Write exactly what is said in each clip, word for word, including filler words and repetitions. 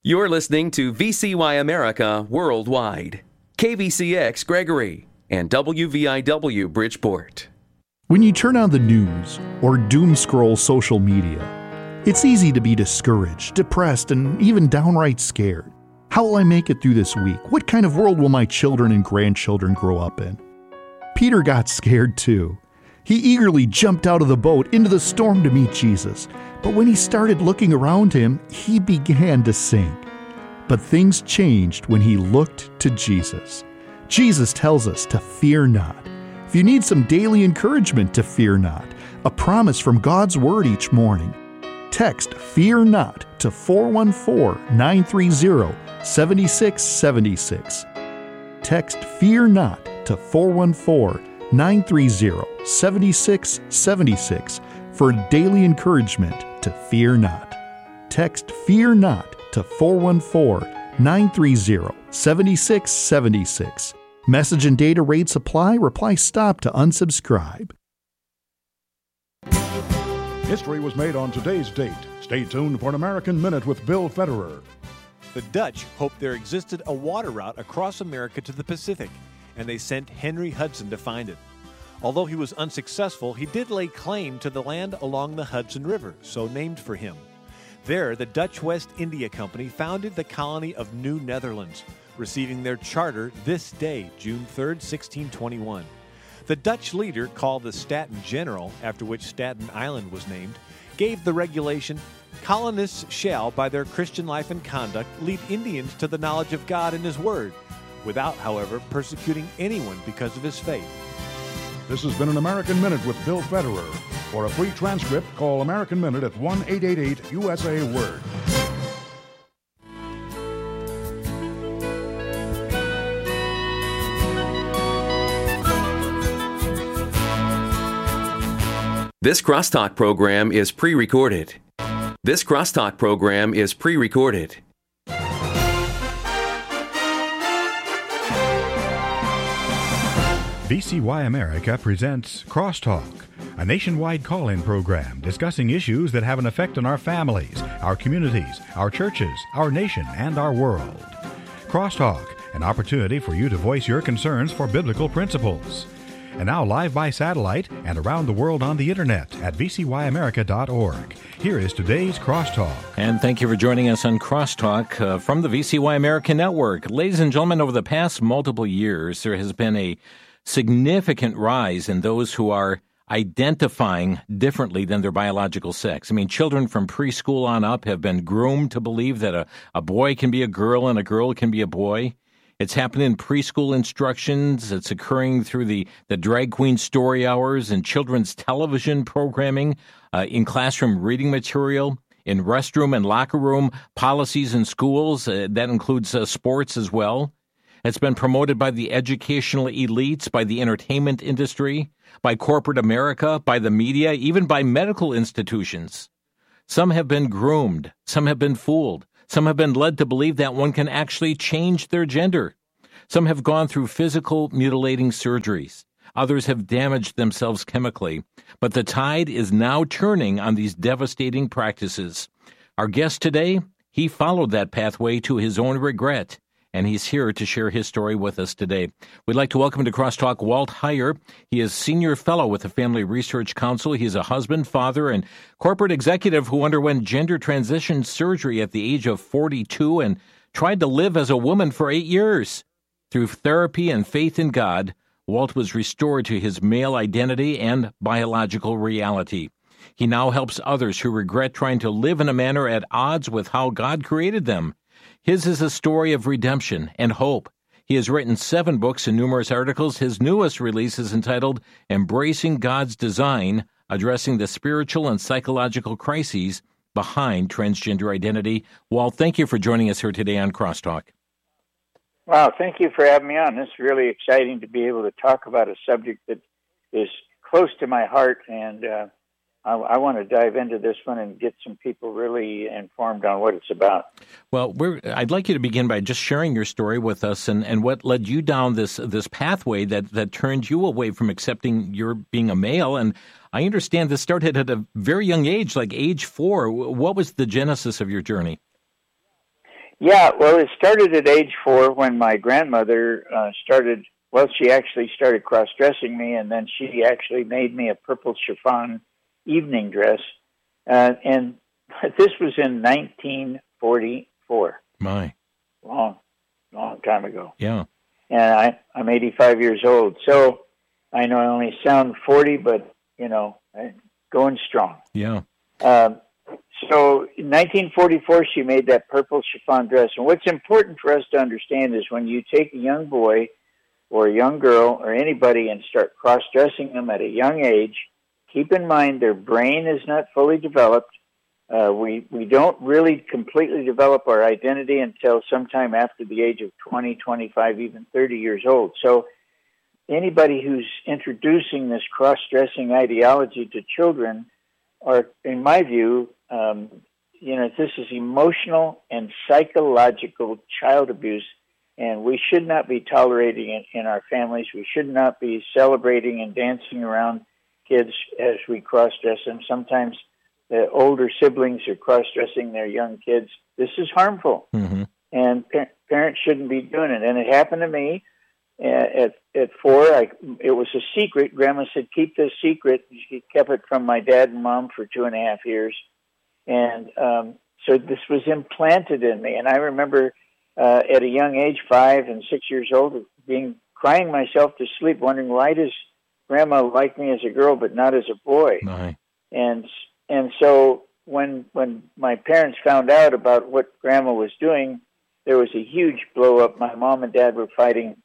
You're listening to V C Y America Worldwide, K V C X Gregory, and W V I W Bridgeport. When you turn on the news or doom scroll social media, it's easy to be discouraged, depressed, and even downright scared. How will I make it through this week? What kind of world will my children and grandchildren grow up in? Peter got scared too. He eagerly jumped out of the boat into the storm to meet Jesus. But when he started looking around him, he began to sink. But things changed when he looked to Jesus. Jesus tells us to fear not. If you need some daily encouragement to fear not, a promise from God's Word each morning, text Fear Not to four one four, nine three zero, seven six seven six. Text Fear Not to four one four, nine three zero, seven six seven six for daily encouragement to fear not. Text Fear Not to four one four, nine three zero, seven six seven six. Message and data rates apply. Reply stop to unsubscribe. History was made on today's date. Stay tuned for an American Minute with Bill Federer. The Dutch hoped there existed a water route across America to the Pacific, and they sent Henry Hudson to find it. Although he was unsuccessful, he did lay claim to the land along the Hudson River, so named for him. There, the Dutch West India Company founded the colony of New Netherlands, receiving their charter this day, June third, sixteen twenty-one. The Dutch leader, called the Staten General, after which Staten Island was named, gave the regulation, "Colonists shall, by their Christian life and conduct, lead Indians to the knowledge of God and His Word, without, however, persecuting anyone because of his faith." This has been an American Minute with Bill Federer. For a free transcript, call American Minute at one eight eight eight U S A Word. This Crosstalk program is pre-recorded. This Crosstalk program is pre-recorded. V C Y America presents Crosstalk, a nationwide call-in program discussing issues that have an effect on our families, our communities, our churches, our nation, and our world. Crosstalk, an opportunity for you to voice your concerns for biblical principles. And now live by satellite and around the world on the internet at v c y america dot org. Here is today's Crosstalk. And thank you for joining us on Crosstalk uh, from the V C Y America Network. Ladies and gentlemen, over the past multiple years, there has been a significant rise in those who are identifying differently than their biological sex. I mean, children from preschool on up have been groomed to believe that a, a boy can be a girl and a girl can be a boy. It's happening in preschool instructions. It's occurring through the, the drag queen story hours and children's television programming, uh, in classroom reading material, in restroom and locker room policies in schools. Uh, that includes uh, sports as well. It's been promoted by the educational elites, by the entertainment industry, by corporate America, by the media, even by medical institutions. Some have been groomed. Some have been fooled. Some have been led to believe that one can actually change their gender. Some have gone through physical mutilating surgeries. Others have damaged themselves chemically. But the tide is now turning on these devastating practices. Our guest today, he followed that pathway to his own regret, and he's here to share his story with us today. We'd like to welcome to Crosstalk Walt Heyer. He is Senior Fellow with the Family Research Council. He's a husband, father, and corporate executive who underwent gender transition surgery at the age of forty-two and tried to live as a woman for eight years. Through therapy and faith in God, Walt was restored to his male identity and biological reality. He now helps others who regret trying to live in a manner at odds with how God created them. His is a story of redemption and hope. He has written seven books and numerous articles. His newest release is entitled Embracing God's Design, Addressing the Spiritual and Psychological Crises Behind Transgender Identity. Walt, thank you for joining us here today on Crosstalk. Wow, thank you for having me on. It's really exciting to be able to talk about a subject that is close to my heart, and uh, I, I want to dive into this one and get some people really informed on what it's about. Well, we're, I'd like you to begin by just sharing your story with us and, and what led you down this this pathway that, that turned you away from accepting your being a male. And I understand this started at a very young age, like age four. What was the genesis of your journey? Yeah, well, it started at age four when my grandmother uh, started, well, she actually started cross-dressing me, and then she actually made me a purple chiffon evening dress. Uh, and this was in nineteen forty-four. My. Long, long time ago. Yeah. And I, I'm eighty-five years old. So I know I only sound forty, but, you know, I'm going strong. Yeah. Um, so in nineteen forty-four, she made that purple chiffon dress. And what's important for us to understand is when you take a young boy or a young girl or anybody and start cross-dressing them at a young age, keep in mind their brain is not fully developed. Uh, we, we don't really completely develop our identity until sometime after the age of twenty, twenty-five, even thirty years old. So anybody who's introducing this cross-dressing ideology to children are, in my view, um, you know, this is emotional and psychological child abuse, and we should not be tolerating it in our families. We should not be celebrating and dancing around kids as we cross-dress them. Sometimes the older siblings are cross-dressing their young kids. This is harmful, mm-hmm. and pa- parents shouldn't be doing it. And it happened to me at at four. I, it was a secret. Grandma said, keep this secret. She kept it from my dad and mom for two and a half years. And um, so this was implanted in me. And I remember uh, at a young age, five and six years old, being crying myself to sleep, wondering, why does Grandma like me as a girl but not as a boy? My. And and so when when my parents found out about what Grandma was doing, there was a huge blow up. My mom and dad were fighting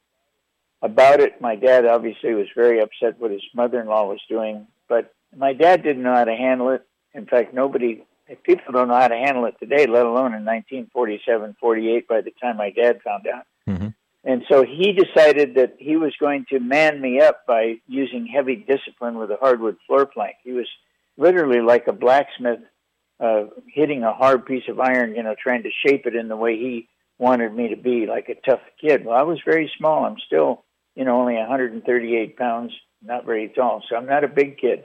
about it. My dad obviously was very upset what his mother-in-law was doing, but my dad didn't know how to handle it. In fact, nobody, people don't know how to handle it today, let alone in nineteen forty-seven, forty-eight, by the time my dad found out. Mm-hmm. And so he decided that he was going to man me up by using heavy discipline with a hardwood floor plank. He was literally like a blacksmith uh, hitting a hard piece of iron, you know, trying to shape it in the way he wanted me to be, like a tough kid. Well, I was very small. I'm still, you know, only one hundred thirty-eight pounds, not very tall, so I'm not a big kid.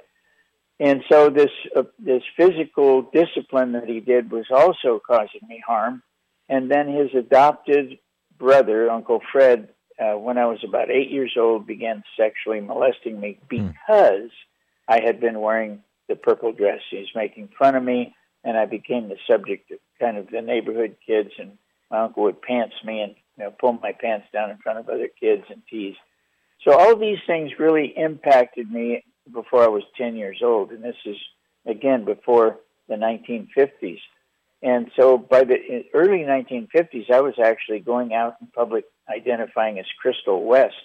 And so this uh, this physical discipline that he did was also causing me harm. And then his adopted brother, Uncle Fred, uh, when I was about eight years old, began sexually molesting me because I had been wearing the purple dress. He was making fun of me, and I became the subject of kind of the neighborhood kids, and my uncle would pants me and, you know, pull my pants down in front of other kids and tease. So all these things really impacted me before I was ten years old, and this is, again, before the nineteen fifties. And so by the early nineteen fifties, I was actually going out in public identifying as Crystal West.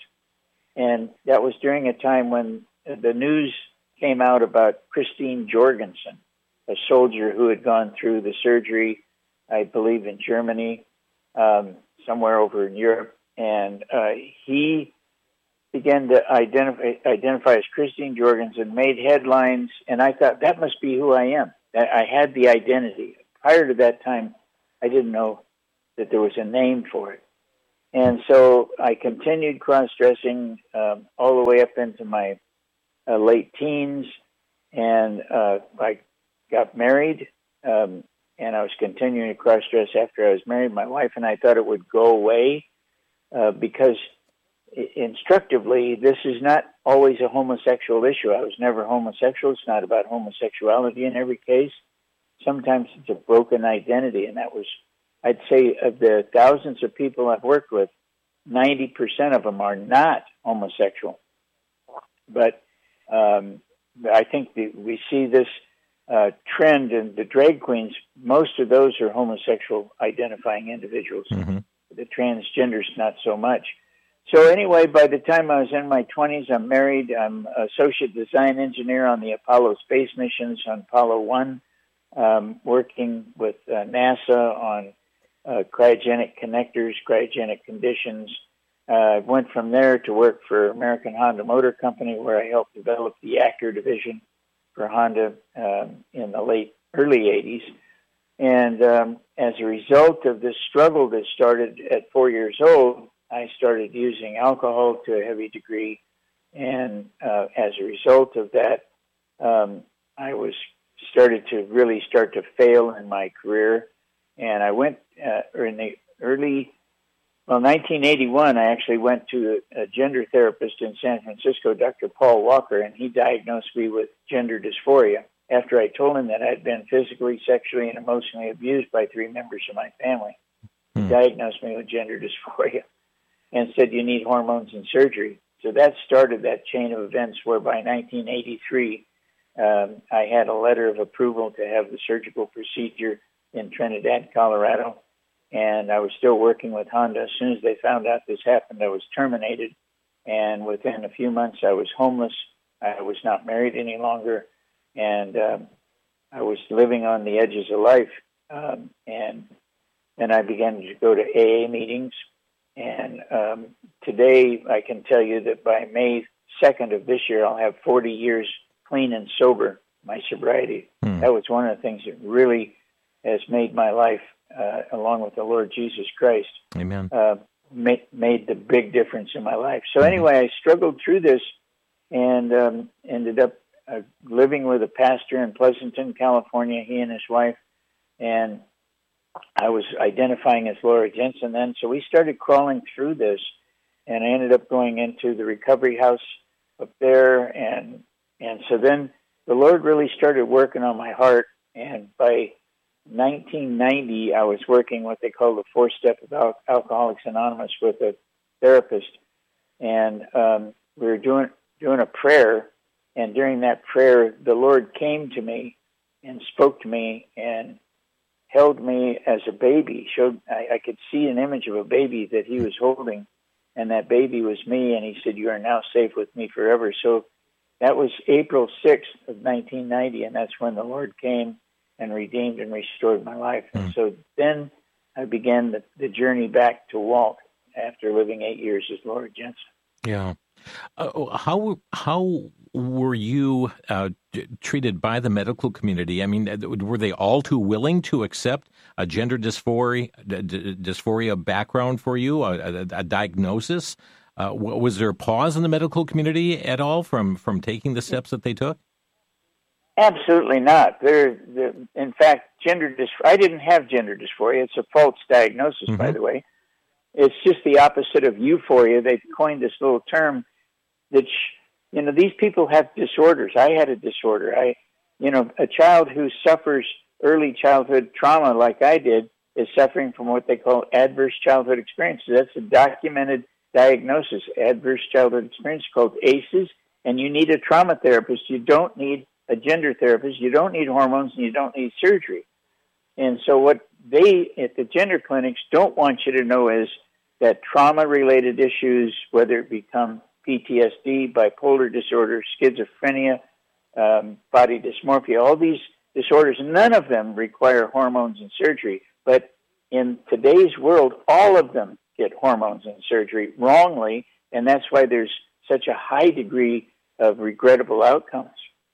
And that was during a time when the news came out about Christine Jorgensen, a soldier who had gone through the surgery, I believe, in Germany, um, somewhere over in Europe. And uh, he began to identify, identify as Christine Jorgensen, made headlines, and I thought, that must be who I am. I had the identity. Prior to that time, I didn't know that there was a name for it. And so I continued cross-dressing um, all the way up into my uh, late teens, and uh, I got married, um, and I was continuing to cross-dress after I was married. My wife and I thought it would go away uh, because instructively, this is not always a homosexual issue. I was never homosexual. It's not about homosexuality in every case. Sometimes it's a broken identity, and that was, I'd say, of the thousands of people I've worked with, ninety percent of them are not homosexual. But um, I think that we see this uh, trend in the drag queens. Most of those are homosexual identifying individuals. Mm-hmm. The transgenders, not so much. So anyway, by the time I was in my twenties, I'm married. I'm associate design engineer on the Apollo space missions on Apollo one, um, working with uh, NASA on uh, cryogenic connectors, cryogenic conditions. I uh, went from there to work for American Honda Motor Company, where I helped develop the Acura division for Honda um, in the late, early eighties. And um, as a result of this struggle that started at four years old, I started using alcohol to a heavy degree, and uh, as a result of that, um, I was started to really start to fail in my career, And I went uh, in the early, well, nineteen eighty-one, I actually went to a, a gender therapist in San Francisco, Doctor Paul Walker, and he diagnosed me with gender dysphoria after I told him that I had been physically, sexually, and emotionally abused by three members of my family. He hmm. diagnosed me with gender dysphoria and said, you need hormones and surgery. So that started that chain of events where by nineteen eighty-three, um, I had a letter of approval to have the surgical procedure in Trinidad, Colorado. And I was still working with Honda. As soon as they found out this happened, I was terminated. And within a few months, I was homeless. I was not married any longer. And um, I was living on the edges of life. Um, and then I began to go to A A meetings. And um, today, I can tell you that by May second of this year, I'll have forty years clean and sober, my sobriety. Hmm. That was one of the things that really has made my life, uh, along with the Lord Jesus Christ, Amen. Uh, made, made the big difference in my life. So anyway, I struggled through this and um, ended up uh, living with a pastor in Pleasanton, California, he and his wife, and I was identifying as Laura Jensen then. So we started crawling through this, and I ended up going into the recovery house up there, and and so then the Lord really started working on my heart, and by nineteen ninety, I was working what they call the four-step of Al- Alcoholics Anonymous with a therapist, and um, we were doing doing a prayer, and during that prayer, the Lord came to me and spoke to me and held me as a baby. Showed I, I could see an image of a baby that he was holding, and that baby was me, and he said, "You are now safe with me forever." So that was April sixth of nineteen ninety, and that's when the Lord came and redeemed and restored my life. Mm. And so then I began the, the journey back to Walt after living eight years as Laura Jensen. Yeah. Uh, how how were you uh, d- treated by the medical community? I mean, were they all too willing to accept a gender dysphoria, d- d- dysphoria background for you, a, a, a diagnosis? Uh, was there a pause in the medical community at all from, from taking the steps that they took? Absolutely not. There, in fact, gender dysphoria, I didn't have gender dysphoria. It's a false diagnosis, mm-hmm. by the way. It's just the opposite of euphoria. They've coined this little term that, you know, these people have disorders. I had a disorder. I, you know, a child who suffers early childhood trauma like I did is suffering from what they call adverse childhood experiences. That's a documented diagnosis, adverse childhood experience, called A C Es, and you need a trauma therapist. You don't need a gender therapist. You don't need hormones, and you don't need surgery. And so what they at the gender clinics don't want you to know is that trauma-related issues, whether it become P T S D, bipolar disorder, schizophrenia, um, body dysmorphia, all these disorders, none of them require hormones and surgery. But in today's world, all of them get hormones and surgery wrongly, and that's why there's such a high degree of regrettable outcomes.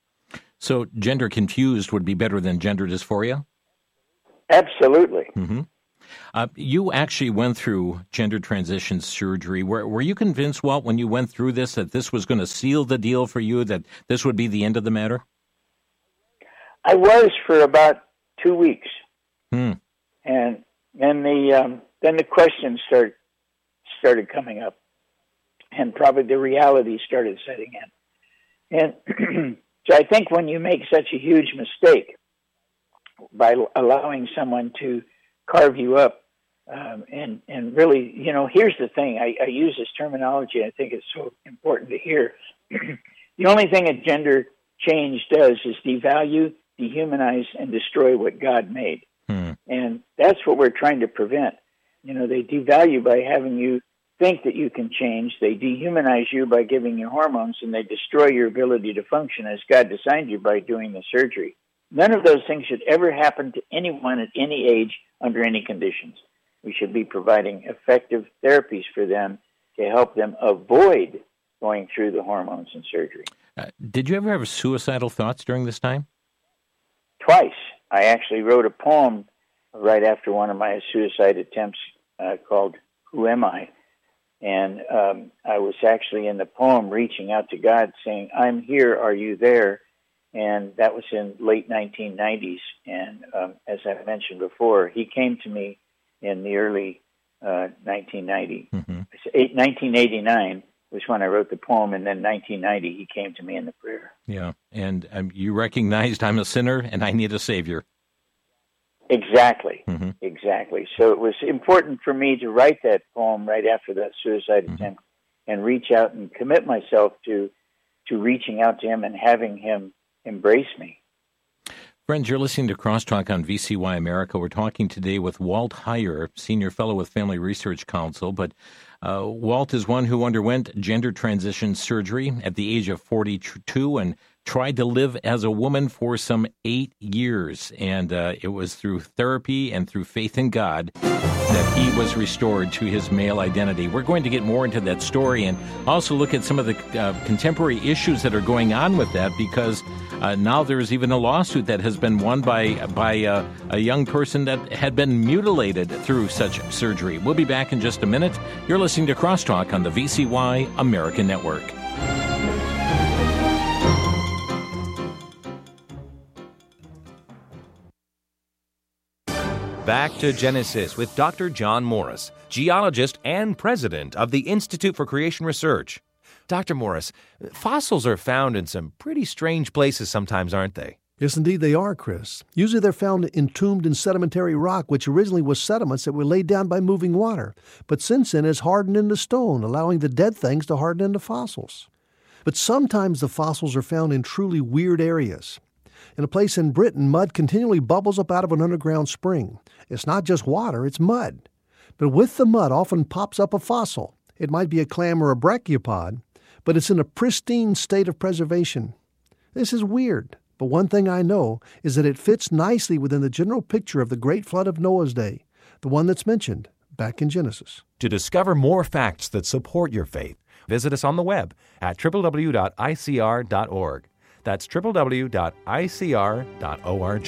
So gender confused would be better than gender dysphoria? Absolutely. Mm-hmm. Uh, you actually went through gender transition surgery. Were, were you convinced, Walt, when you went through this, that this was going to seal the deal for you, that this would be the end of the matter? I was for about two weeks. Hmm. And then the um, then the questions started, started coming up, and probably the reality started setting in. And so I think when you make such a huge mistake by allowing someone to carve you up, um, and and really, you know, here's the thing. I, I use this terminology. I think it's so important to hear. The only thing a gender change does is devalue, dehumanize, and destroy what God made. Hmm. And that's what we're trying to prevent. You know, they devalue by having you think that you can change. They dehumanize you by giving you hormones, and they destroy your ability to function as God designed you by doing the surgery. None of those things should ever happen to anyone at any age under any conditions. We should be providing effective therapies for them to help them avoid going through the hormones and surgery. Uh, did you ever have suicidal thoughts during this time? Twice. I actually wrote a poem right after one of my suicide attempts uh, called Who Am I? And um, I was actually in the poem reaching out to God saying, I'm here, are you there? and that was in late nineteen nineties. And um, as I mentioned before, he came to me in the early uh, nineteen ninety. Mm-hmm. nineteen eighty-nine was when I wrote the poem, and then nineteen ninety he came to me in the prayer. Yeah, and um, you recognized I'm a sinner and I need a Savior. Exactly, mm-hmm. exactly. So it was important for me to write that poem right after that suicide mm-hmm. attempt and reach out and commit myself to to reaching out to him and having him embrace me. Friends, you're listening to Crosstalk on V C Y America. We're talking today with Walt Heyer, Senior Fellow with Family Research Council. But uh, Walt is one who underwent gender transition surgery at the age of forty-two and tried to live as a woman for some eight years. And uh, it was through therapy and through faith in God that he was restored to his male identity. We're going to get more into that story and also look at some of the uh, contemporary issues that are going on with that, because uh, now there's even a lawsuit that has been won by, by uh, a young person that had been mutilated through such surgery. We'll be back in just a minute. You're listening to Crosstalk on the V C Y American Network. Back to Genesis with Doctor John Morris, geologist and president of the Institute for Creation Research. Doctor Morris, fossils are found in some pretty strange places sometimes, aren't they? Yes, indeed they are, Chris. Usually they're found entombed in sedimentary rock, which originally was sediments that were laid down by moving water, but since then has hardened into stone, allowing the dead things to harden into fossils. But sometimes the fossils are found in truly weird areas. In a place in Britain, mud continually bubbles up out of an underground spring. It's not just water, it's mud. But with the mud often pops up a fossil. It might be a clam or a brachiopod, but it's in a pristine state of preservation. This is weird, but one thing I know is that it fits nicely within the general picture of the great flood of Noah's day, the one that's mentioned back in Genesis. To discover more facts that support your faith, visit us on the web at w w w dot i c r dot org. That's w w w dot i c r dot org.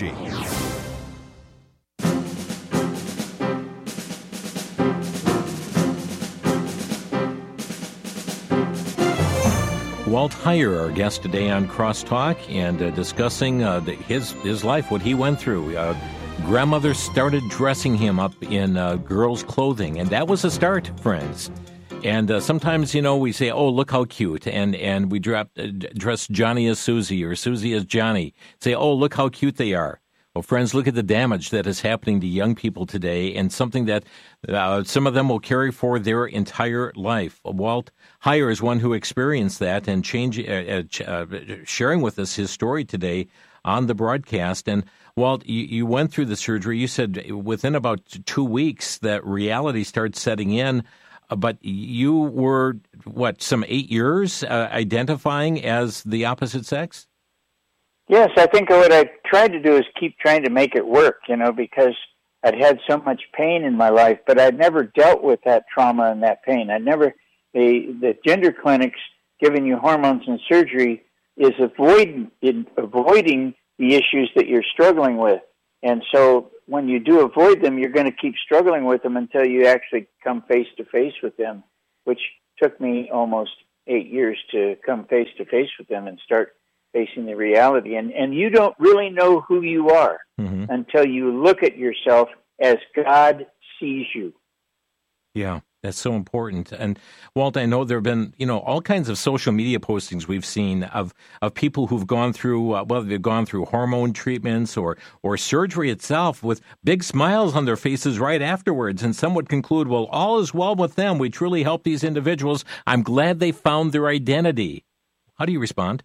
Walt Heyer, our guest today on Crosstalk, and uh, discussing uh, the, his his life, what he went through. Uh, grandmother started dressing him up in uh, girls' clothing, and that was a start, friends. And uh, sometimes, you know, we say, oh, look how cute, and, and we drop, uh, dress Johnny as Susie or Susie as Johnny. Say, oh, look how cute they are. Well, friends, look at the damage that is happening to young people today, and something that uh, some of them will carry for their entire life. Walt Heyer is one who experienced that and change, uh, uh, sharing with us his story today on the broadcast. And Walt, you, you went through the surgery. You said within about two weeks that reality started setting in. But you were, what, some eight years uh, identifying as the opposite sex? Yes, I think what I tried to do is keep trying to make it work, you know, because I'd had so much pain in my life, but I'd never dealt with that trauma and that pain. I never, the, the gender clinics giving you hormones and surgery is avoid, in, avoiding the issues that you're struggling with. And so when you do avoid them, you're going to keep struggling with them until you actually come face to face with them, which took me almost eight years to come face to face with them and start facing the reality. And, and you don't really know who you are mm-hmm. until you look at yourself as God sees you. Yeah, that's so important. And Walt, I know there have been, you know, all kinds of social media postings we've seen of, of people who've gone through, uh, well, they've gone through hormone treatments or, or surgery itself with big smiles on their faces right afterwards. And some would conclude, well, all is well with them. We truly help these individuals. I'm glad they found their identity. How do you respond?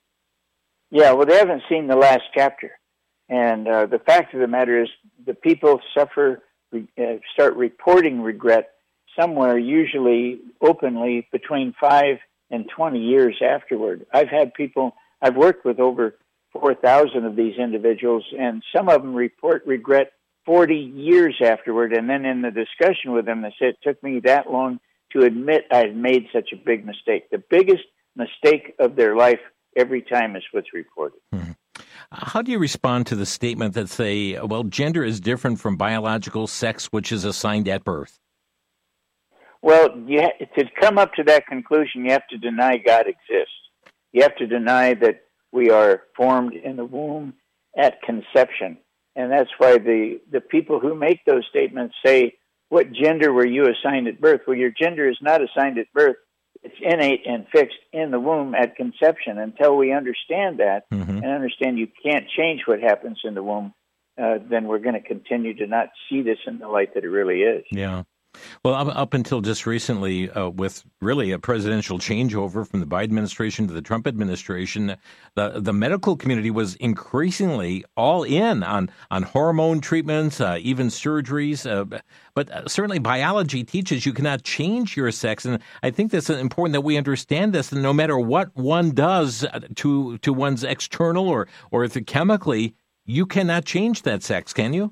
Yeah, well, they haven't seen the last chapter. And uh, the fact of the matter is the people suffer, uh, start reporting regret somewhere, usually openly, between five and twenty years afterward. I've had people, I've worked with over four thousand of these individuals, and some of them report regret forty years afterward. And then in the discussion with them, they said it took me that long to admit I had made such a big mistake. The biggest mistake of their life every time is what's reported. Hmm. How do you respond to the statement that say, well, gender is different from biological sex, which is assigned at birth? Well, you ha- to come up to that conclusion, you have to deny God exists. You have to deny that we are formed in the womb at conception. And that's why the, the people who make those statements say, what gender were you assigned at birth? Well, your gender is not assigned at birth. It's innate and fixed in the womb at conception. Until we understand that mm-hmm. and understand you can't change what happens in the womb, uh, then we're going to continue to not see this in the light that it really is. Yeah. Well, up, up until just recently, uh, with really a presidential changeover from the Biden administration to the Trump administration, the the medical community was increasingly all in on, on hormone treatments, uh, even surgeries. Uh, but certainly biology teaches you cannot change your sex. And I think that's important that we understand this. And no matter what one does to to one's external or, or if chemically, you cannot change that sex, can you?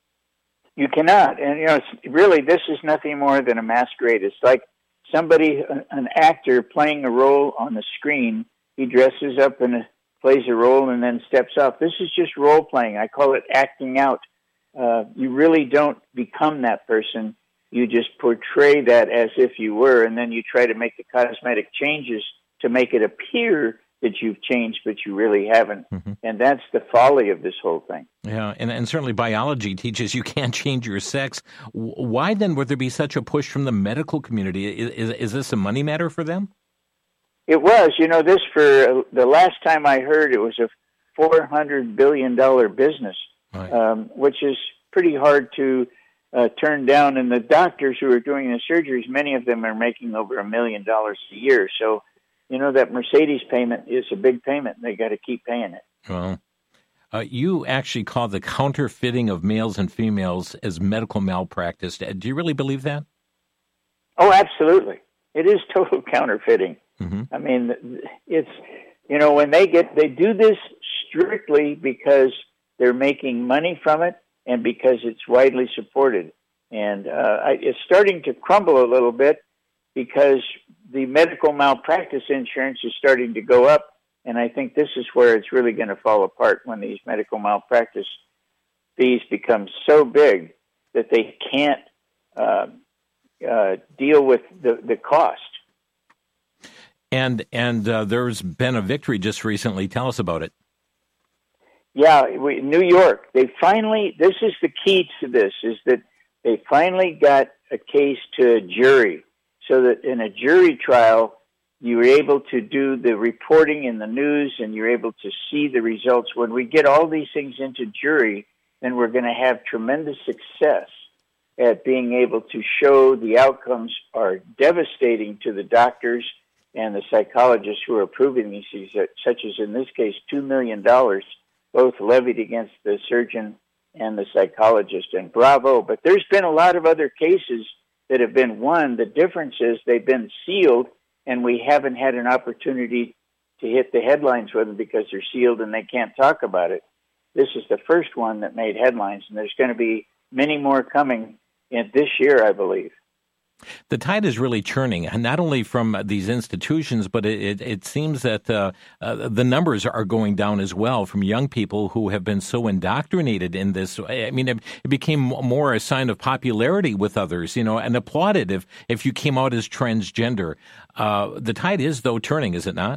You cannot. And, you know, it's really, this is nothing more than a masquerade. It's like somebody, an actor playing a role on the screen. He dresses up and plays a role and then steps off. This is just role playing. I call it acting out. Uh, you really don't become that person. You just portray that as if you were, and then you try to make the cosmetic changes to make it appear that you've changed, but you really haven't. Mm-hmm. And that's the folly of this whole thing. Yeah, and, and certainly biology teaches you can't change your sex. Why then would there be such a push from the medical community? Is, is, is this a money matter for them? It was. You know, this for the last time I heard, it was a four hundred billion dollars business, right. um, which is pretty hard to uh, turn down. And the doctors who are doing the surgeries, many of them are making over a million dollars a year. So, you know, that Mercedes payment is a big payment. They got to keep paying it. Well, uh, you actually call the counterfeiting of males and females as medical malpractice. Do you really believe that? Oh, absolutely. It is total counterfeiting. Mm-hmm. I mean, it's, you know, when they get, they do this strictly because they're making money from it and because it's widely supported. And uh, I, it's starting to crumble a little bit because the medical malpractice insurance is starting to go up, and I think this is where it's really going to fall apart when these medical malpractice fees become so big that they can't uh, uh, deal with the, the cost. And and uh, there's been a victory just recently. Tell us about it. Yeah, we, New York, they finally, this is the key to this, is that they finally got a case to a jury. So that in a jury trial, you were able to do the reporting in the news and you're able to see the results. When we get all these things into jury, then we're going to have tremendous success at being able to show the outcomes are devastating to the doctors and the psychologists who are approving these, such as in this case, two million dollars, both levied against the surgeon and the psychologist. And bravo. But there's been a lot of other cases that have been won. The difference is they've been sealed, and we haven't had an opportunity to hit the headlines with them because they're sealed and they can't talk about it. This is the first one that made headlines, and there's going to be many more coming in this year, I believe. The tide is really churning, not only from these institutions, but it, it, it seems that uh, uh, the numbers are going down as well from young people who have been so indoctrinated in this. I mean, it, it became more a sign of popularity with others, you know, and applauded if, if you came out as transgender. Uh, the tide is, though, turning, is it not?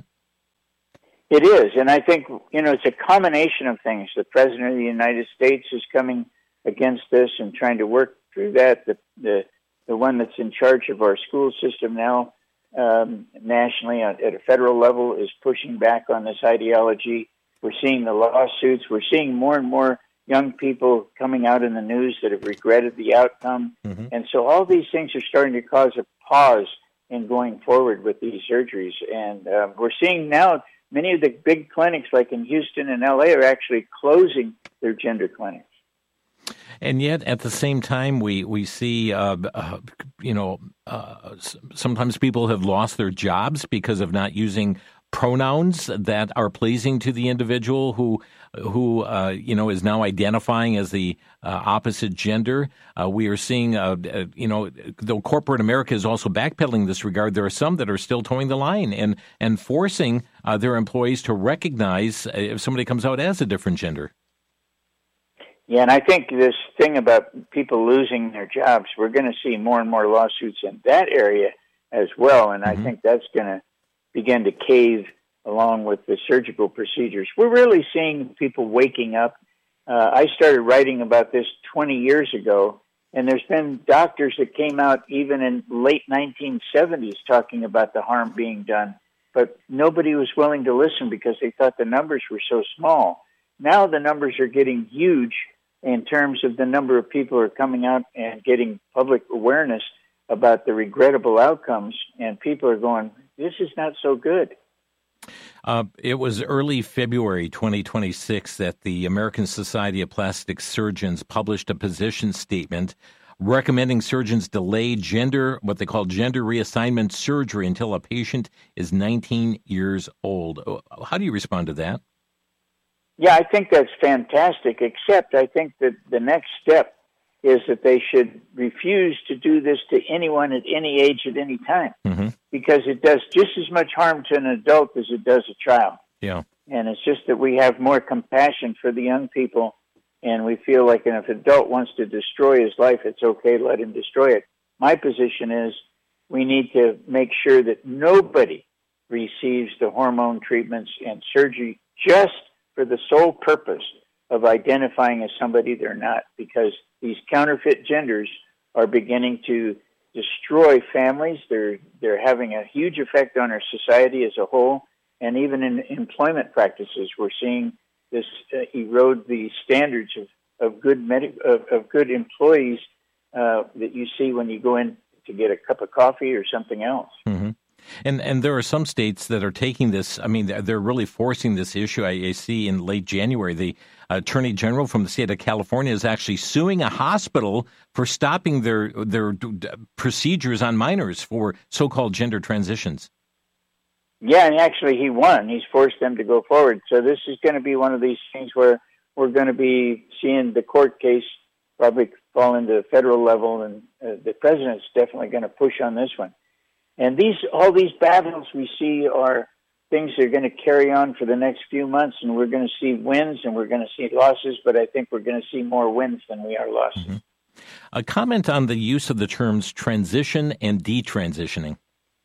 It is, and I think, you know, it's a combination of things. The President of the United States is coming against this and trying to work through that. The, the The one that's in charge of our school system now, um, nationally at, at a federal level, is pushing back on this ideology. We're seeing the lawsuits. We're seeing more and more young people coming out in the news that have regretted the outcome. Mm-hmm. And so all these things are starting to cause a pause in going forward with these surgeries. And uh, we're seeing now many of the big clinics, like in Houston and L A, are actually closing their gender clinics. And yet, at the same time, we we see, uh, uh, you know, uh, sometimes people have lost their jobs because of not using pronouns that are pleasing to the individual who, who uh, you know, is now identifying as the uh, opposite gender. Uh, we are seeing, uh, uh, you know, though corporate America is also backpedaling in this regard, there are some that are still towing the line and and forcing uh, their employees to recognize if somebody comes out as a different gender. Yeah, and I think this thing about people losing their jobs, we're going to see more and more lawsuits in that area as well, and mm-hmm. I think that's going to begin to cave along with the surgical procedures. We're really seeing people waking up. Uh, I started writing about this twenty years ago, and there's been doctors that came out even in late nineteen seventies talking about the harm being done, but nobody was willing to listen because they thought the numbers were so small. Now the numbers are getting huge in terms of the number of people who are coming out and getting public awareness about the regrettable outcomes, and people are going, this is not so good. Uh, it was early February twenty twenty-six that the American Society of Plastic Surgeons published a position statement recommending surgeons delay gender, what they call gender reassignment surgery until a patient is nineteen years old. How do you respond to that? Yeah, I think that's fantastic, except I think that the next step is that they should refuse to do this to anyone at any age at any time, mm-hmm. because it does just as much harm to an adult as it does a child. Yeah. And it's just that we have more compassion for the young people, and we feel like if an adult wants to destroy his life, it's okay, let him destroy it. My position is we need to make sure that nobody receives the hormone treatments and surgery just for the sole purpose of identifying as somebody they're not, because these counterfeit genders are beginning to destroy families. They're they're having a huge effect on our society as a whole, and even in employment practices, we're seeing this uh, erode the standards of of good med- of, of good employees uh, that you see when you go in to get a cup of coffee or something else. Mm-hmm. And and there are some states that are taking this. I mean, they're really forcing this issue. I, I see in late January, the Attorney General from the state of California is actually suing a hospital for stopping their their procedures on minors for so-called gender transitions. Yeah, and actually he won. He's forced them to go forward. So this is going to be one of these things where we're going to be seeing the court case probably fall into the federal level, and uh, the president's definitely going to push on this one. And these, all these battles we see are things that are going to carry on for the next few months, and we're going to see wins and we're going to see losses, but I think we're going to see more wins than we are losses. Mm-hmm. A comment on the use of the terms transition and detransitioning.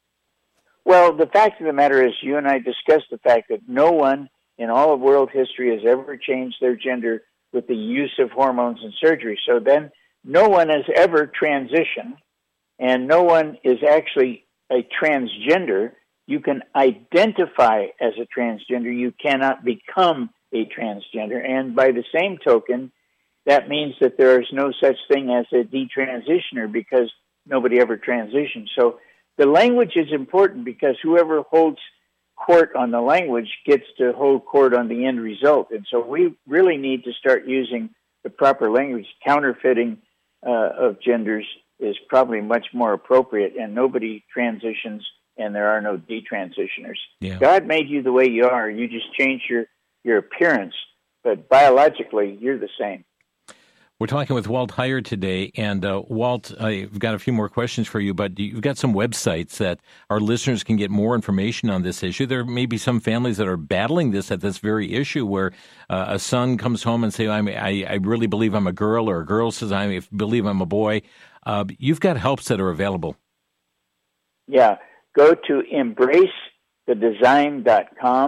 Well, the fact of the matter is, you and I discussed the fact that no one in all of world history has ever changed their gender with the use of hormones and surgery. So then no one has ever transitioned, and no one is actually a transgender. You can identify as a transgender. You cannot become a transgender. And by the same token, that means that there is no such thing as a detransitioner, because nobody ever transitioned. So the language is important, because whoever holds court on the language gets to hold court on the end result. And so we really need to start using the proper language. Counterfeiting uh, of genders is probably much more appropriate, and nobody transitions and there are no detransitioners. Yeah. God made you the way you are. You just change your, your appearance, but biologically, you're the same. We're talking with Walt Heyer today, and uh, Walt, I've got a few more questions for you, but you've got some websites that our listeners can get more information on this issue. There may be some families that are battling this at this very issue, where uh, a son comes home and says, I, I really believe I'm a girl, or a girl says, I believe I'm a boy. Uh, you've got helps that are available. Yeah. Go to embrace the design dot com.